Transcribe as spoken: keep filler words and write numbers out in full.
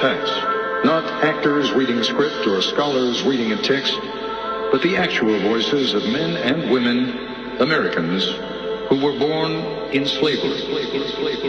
text. Not actors reading script or scholars reading a text, but the actual voices of men and women, Americans, who were born in slavery.